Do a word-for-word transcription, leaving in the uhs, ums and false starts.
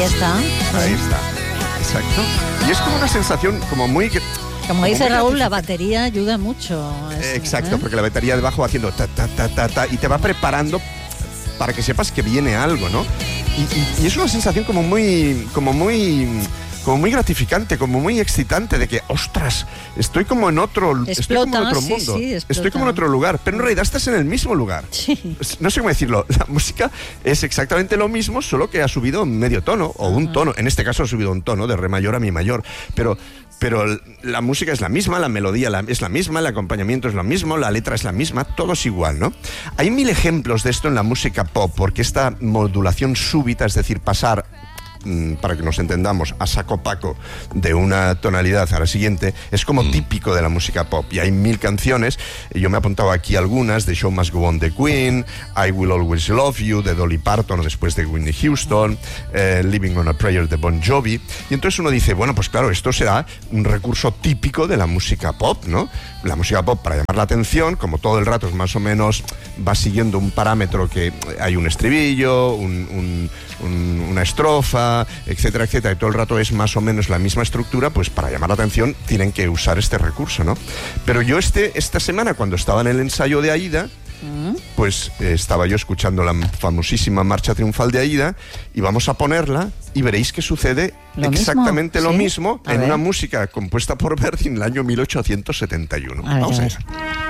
está. Ahí está. Exacto. Y es como una sensación como muy... Como dice Raúl, la batería ayuda mucho. Eso, exacto, ¿eh? Porque la batería de bajo va haciendo ta, ta, ta, ta, ta, y te va preparando para que sepas que viene algo, ¿no? Y, y, y es una sensación como muy, como muy, como muy gratificante, como muy excitante de que, ostras, estoy como en otro, explota, estoy como en otro sí, mundo, sí, estoy como en otro lugar, pero en realidad estás en el mismo lugar. Sí. No sé cómo decirlo, la música es exactamente lo mismo, solo que ha subido medio tono o un tono. En este caso ha subido un tono de re mayor a mi mayor, pero pero la música es la misma, la melodía es la misma, el acompañamiento es lo mismo, la letra es la misma, todo es igual, ¿no? Hay mil ejemplos de esto en la música pop, porque esta modulación súbita, es decir, pasar, para que nos entendamos, a saco paco de una tonalidad a la siguiente, es como mm. típico de la música pop. Y hay mil canciones, yo me he apuntado aquí algunas, The Show Must Go On de Queen, I Will Always Love You de Dolly Parton, después de Whitney Houston, eh, Living on a Prayer de Bon Jovi. Y entonces uno dice, bueno, pues claro, esto será un recurso típico de la música pop, ¿no? La música pop, para llamar la atención, como todo el rato es más o menos, va siguiendo un parámetro que hay un estribillo, un, un, un, una estrofa, etcétera, etcétera, y todo el rato es más o menos la misma estructura, pues para llamar la atención tienen que usar este recurso, ¿no? Pero yo este, esta semana, cuando estaba en el ensayo de Aida, pues eh, estaba yo escuchando la famosísima Marcha Triunfal de Aida, y vamos a ponerla y veréis que sucede ¿Lo exactamente mismo? lo ¿Sí? mismo a en ver. Una música compuesta por Verdi en el año mil ochocientos setenta y uno. A Vamos ver, a ver.